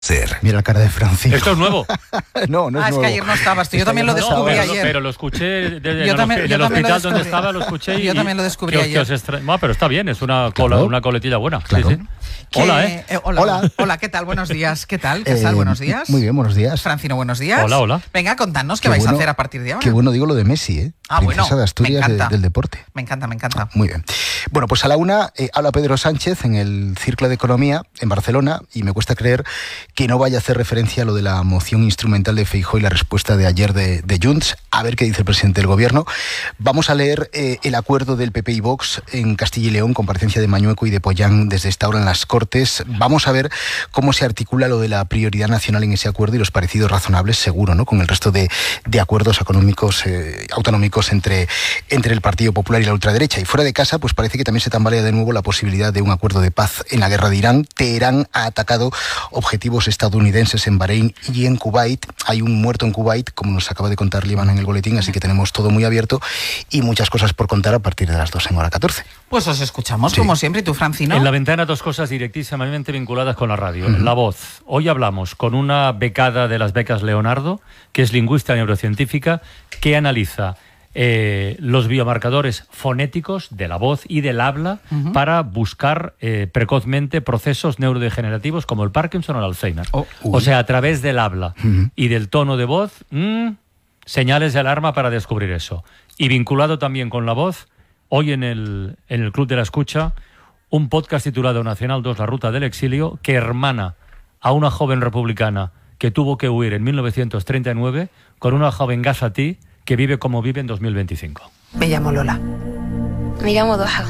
Ser. Mira la cara de Francisco. ¿Esto es nuevo? No es nuevo. Es que ayer no estabas tú. Yo también lo descubrí ayer. Pero lo escuché en el hospital donde estaba, lo escuché. Yo también lo descubrí ayer. Pero está bien, es una coletilla buena. Claro. Sí. Hola, Hola, ¿qué tal? Buenos días. ¿Qué tal? Buenos días. Muy bien, buenos días. Francino, buenos días. Hola. Venga, contadnos qué vais a hacer a partir de ahora. Qué bueno digo lo de Messi, ¿eh? Princesa de Asturias del deporte. Me encanta. Muy bien. Bueno, pues a la una habla Pedro Sánchez en el Círculo de Economía en Barcelona y me cuesta creer que no vaya a hacer referencia a lo de la moción instrumental de Feijóo y la respuesta de ayer de Junts. A ver qué dice el presidente del Gobierno. Vamos a leer el acuerdo del PP y Vox en Castilla y León, comparecencia de Mañueco y de Pollán desde esta hora en las Cortes. Vamos a ver cómo se articula lo de la prioridad nacional en ese acuerdo y los parecidos razonables, seguro, ¿no?, con el resto de acuerdos económicos autonómicos entre el Partido Popular y la ultraderecha. Y fuera de casa, pues parece que también se tambalea de nuevo la posibilidad de un acuerdo de paz en la guerra de Irán. Teherán ha atacado objetivos estadounidenses en Bahrein y en Kuwait. Hay un muerto en Kuwait, como nos acaba de contar Líbano en el boletín, así que tenemos todo muy abierto y muchas cosas por contar a partir de las 2 en hora 14. Pues os escuchamos, como siempre. ¿Y tú, Francino? En la ventana, dos cosas directísimamente vinculadas con la radio. La voz. Hoy hablamos con una becada de las becas Leonardo, que es lingüista neurocientífica, que analiza los biomarcadores fonéticos de la voz y del habla para buscar precozmente procesos neurodegenerativos como el Parkinson o el Alzheimer. O sea, a través del habla y del tono de voz, señales de alarma para descubrir eso. Y vinculado también con la voz, hoy en el Club de la Escucha, un podcast titulado Nacional 2, la ruta del exilio, que hermana a una joven republicana que tuvo que huir en 1939 con una joven gazatí que vive como vive en 2025. Me llamo Lola. Me llamo Doha.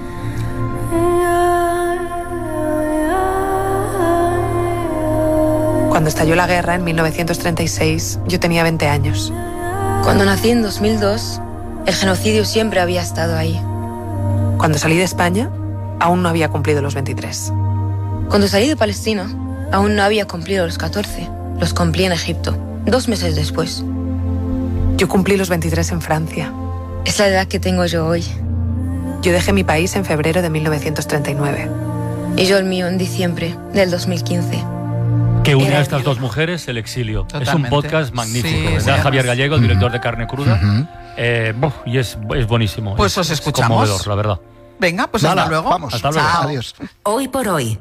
Cuando estalló la guerra en 1936, yo tenía 20 años. Cuando nací en 2002, el genocidio siempre había estado ahí. Cuando salí de España, aún no había cumplido los 23. Cuando salí de Palestina, aún no había cumplido los 14. Los cumplí en Egipto, 2 meses después. Yo cumplí los 23 en Francia. Es la edad que tengo yo hoy. Yo dejé mi país en febrero de 1939. Y yo el mío en diciembre del 2015. Que une a estas dos mujeres el exilio. Totalmente. Es un podcast magnífico. Sí, ¿Verdad? Javier Gallego, el director de Carne Cruda. Y es buenísimo. Pues os escuchamos. Es conmovedor, la verdad. Venga, pues Nada, hasta luego. Vamos. Hasta luego. Chao. Adiós. Hoy por hoy.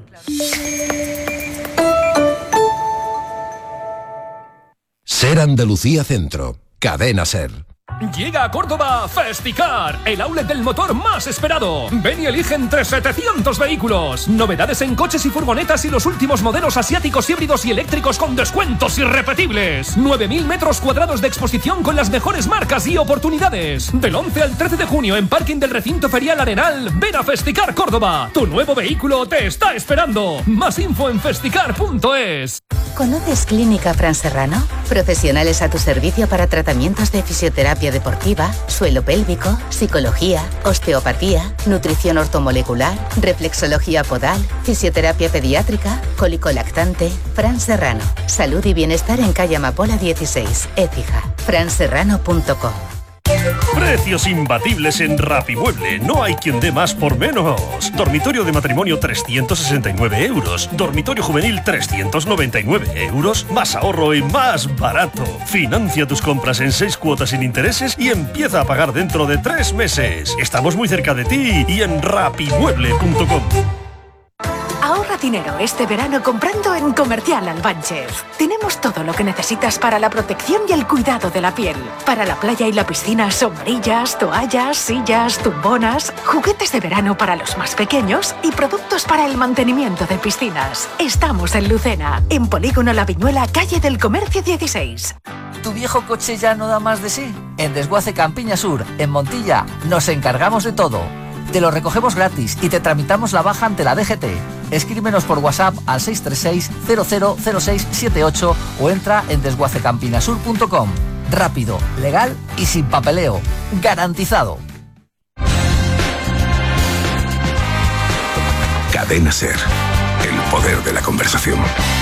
Ser Andalucía Centro. Cadena Ser. Llega a Córdoba Festicar, el outlet del motor más esperado. Ven y elige entre 700 vehículos. Novedades en coches y furgonetas y los últimos modelos asiáticos, híbridos y eléctricos con descuentos irrepetibles. 9.000 metros cuadrados de exposición con las mejores marcas y oportunidades. Del 11 al 13 de junio en Parking del Recinto Ferial Arenal. Ven a Festicar Córdoba. Tu nuevo vehículo te está esperando. Más info en festicar.es. ¿Conoces Clínica Fran Serrano? Profesionales a tu servicio para tratamientos de fisioterapia deportiva, suelo pélvico, psicología, osteopatía, nutrición ortomolecular, reflexología podal, fisioterapia pediátrica, cólico lactante. Fran Serrano. Salud y bienestar en calle Amapola 16, Écija. franserrano.com. Precios imbatibles en Rapimueble. No hay quien dé más por menos. Dormitorio de matrimonio 369 euros. Dormitorio juvenil 399 euros. Más ahorro y más barato. Financia tus compras en 6 cuotas sin intereses y empieza a pagar dentro de 3 meses. Estamos muy cerca de ti y en rapimueble.com. Ahorra dinero este verano comprando en Comercial Albánchez. Tenemos todo lo que necesitas para la protección y el cuidado de la piel. Para la playa y la piscina, sombrillas, toallas, sillas, tumbonas, juguetes de verano para los más pequeños y productos para el mantenimiento de piscinas. Estamos en Lucena, en Polígono La Viñuela, calle del Comercio 16. ¿Tu viejo coche ya no da más de sí? En Desguace Campiña Sur, en Montilla, nos encargamos de todo. Te lo recogemos gratis y te tramitamos la baja ante la DGT. Escríbenos por WhatsApp al 636-000678 o entra en desguacecampinasur.com. Rápido, legal y sin papeleo. Garantizado. Cadena Ser. El poder de la conversación.